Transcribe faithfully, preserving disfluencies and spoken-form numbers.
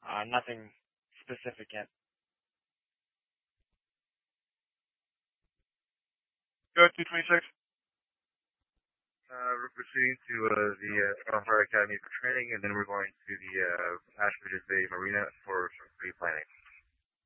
Uh, nothing specific yet. Go two twenty-six. Uh, we're proceeding to uh, the uh, Toronto Fire Academy for training, and then we're going to the uh, Ashford Bay Marina for some pre-planning.